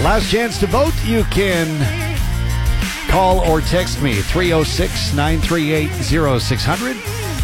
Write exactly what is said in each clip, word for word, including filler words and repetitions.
Last chance to vote. You can call or text me, three oh six, nine three eight, oh six hundred,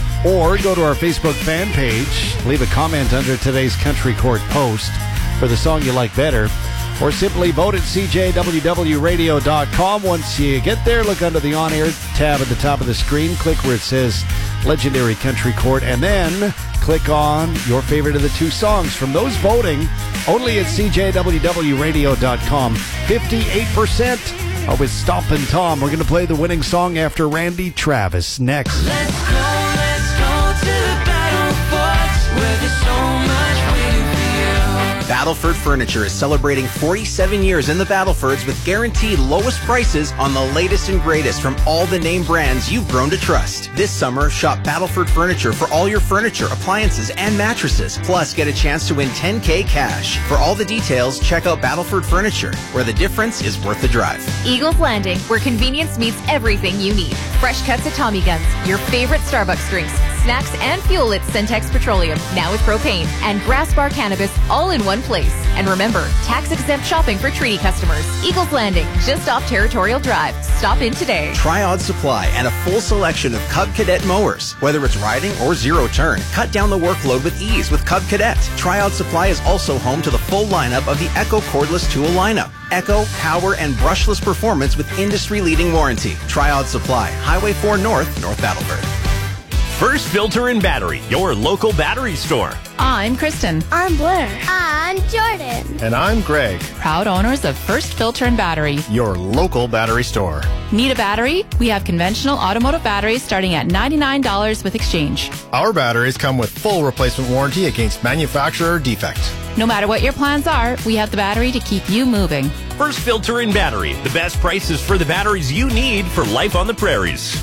or go to our Facebook fan page, leave a comment under today's Country Court post for the song you like better, or simply vote at c j w w radio dot com. Once you get there, look under the on-air tab at the top of the screen, click where it says Legendary Country Court, and then click on your favorite of the two songs. From those voting, only at c j w w radio dot com, fifty-eight percent are with Stompin' Tom. We're going to play the winning song after Randy Travis next. Let's go, let's go to the battle forts where there's so much waiting for you. Battleford Furniture is celebrating forty-seven years in the Battlefords with guaranteed lowest prices on the latest and greatest from all the name brands you've grown to trust. This summer, shop Battleford Furniture for all your furniture, appliances, and mattresses. Plus, get a chance to win ten K cash. For all the details, check out Battleford Furniture, where the difference is worth the drive. Eagles Landing, where convenience meets everything you need. Fresh cuts at Tommy Guns, your favorite Starbucks drinks, snacks, and fuel at Centex Petroleum, now with propane, and Grass Bar Cannabis, all in one place. And remember, tax-exempt shopping for treaty customers. Eagles Landing, just off Territorial Drive. Stop in today. Triod Supply and a full selection of Cub Cadet mowers. Whether it's riding or zero turn, cut down the workload with ease with Cub Cadet. Triod Supply is also home to the full lineup of the Echo cordless tool lineup. Echo, power, and brushless performance with industry-leading warranty. Triod Supply, Highway four North, North Battleford. First Filter and Battery, your local battery store. I'm Kristen. I'm Blair. I'm Jordan. And I'm Greg. Proud owners of First Filter and Battery, your local battery store. Need a battery? We have conventional automotive batteries starting at ninety-nine dollars with exchange. Our batteries come with full replacement warranty against manufacturer defect. No matter what your plans are, we have the battery to keep you moving. First Filter and Battery, the best prices for the batteries you need for life on the prairies.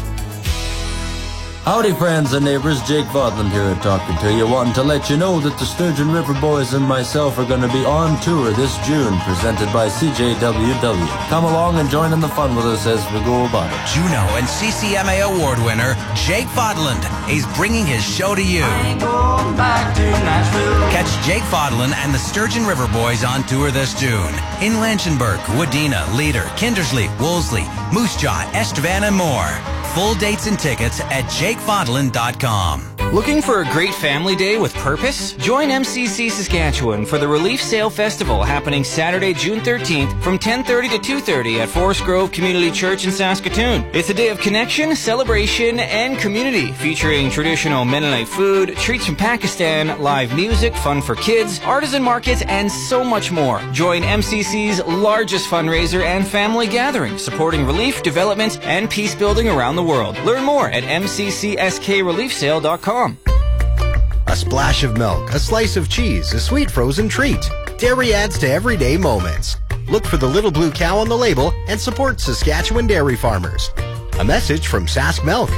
Howdy friends and neighbors, Jake Vodland here talking to you, wanting to let you know that the Sturgeon River Boys and myself are going to be on tour this June, presented by C J W W. Come along and join in the fun with us as we go about it. Juno and C C M A award winner Jake Vodland is bringing his show to you. I ain't going back to Nashville. Catch Jake Vodland and the Sturgeon River Boys on tour this June in Lanchenberg, Wadena, Leader, Kindersley, Wolseley, Moose Jaw, Estevan, and more. Full dates and tickets at jake vodland dot com. Looking for a great family day with purpose? Join M C C Saskatchewan for the Relief Sale Festival happening Saturday, June thirteenth from ten thirty to two thirty at Forest Grove Community Church in Saskatoon. It's a day of connection, celebration, and community featuring traditional Mennonite food, treats from Pakistan, live music, fun for kids, artisan markets, and so much more. Join M C C's largest fundraiser and family gathering, supporting relief, development, and peace building around the world. Learn more at m c c s k relief sale dot com. A splash of milk, a slice of cheese, a sweet frozen treat. Dairy adds to everyday moments. Look for the little blue cow on the label and support Saskatchewan dairy farmers. A message from Sask Milk.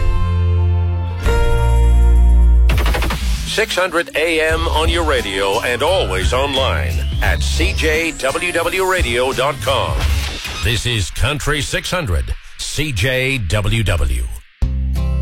six hundred A M on your radio and always online at c j w w radio dot com. This is Country six hundred, C J W W.